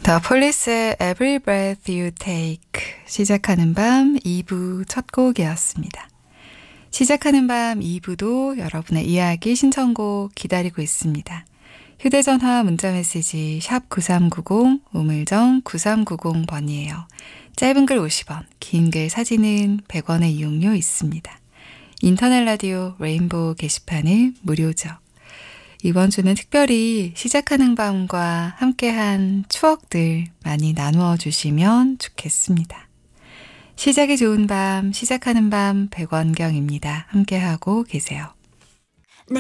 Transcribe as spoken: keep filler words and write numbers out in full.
The Police의 Every Breath You Take 시작하는 밤 이 부 첫 곡이었습니다. 시작하는 밤 이 부도 여러분의 이야기 신청곡 기다리고 있습니다. 휴대전화 문자메시지 샵 구삼구공 우물정 구삼구공 번이에요. 짧은 글 오십 원, 긴 글 사진은 백 원의 이용료 있습니다. 인터넷 라디오 레인보우 게시판은 무료죠. 이번 주는 특별히 시작하는 밤과 함께한 추억들 많이 나누어 주시면 좋겠습니다. 시작이 좋은 밤, 시작하는 밤 백원경입니다. 함께하고 계세요.